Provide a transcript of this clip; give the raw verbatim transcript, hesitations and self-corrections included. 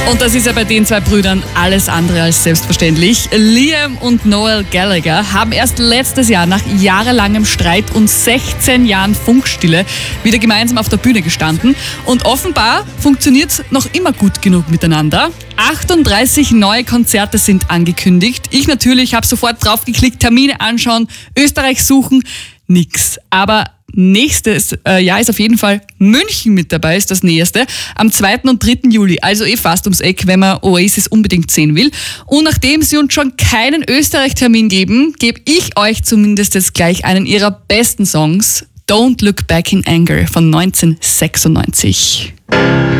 Und das ist ja bei den zwei Brüdern alles andere als selbstverständlich. Liam und Noel Gallagher haben erst letztes Jahr nach jahrelangem Streit und sechzehn Jahren Funkstille wieder gemeinsam auf der Bühne gestanden. Und offenbar funktioniert es noch immer gut genug miteinander. achtunddreißig neue Konzerte sind angekündigt. Ich natürlich habe sofort drauf geklickt, Termine anschauen, Österreich suchen, nix. Aber nächstes äh, Jahr ist auf jeden Fall München mit dabei, ist das nächste. Am zweiten und dritten Juli, also eh fast ums Eck, wenn man Oasis unbedingt sehen will. Und nachdem sie uns schon keinen Österreich-Termin geben, gebe ich euch zumindest jetzt gleich einen ihrer besten Songs, Don't Look Back in Anger von neunzehnhundertsechsundneunzig.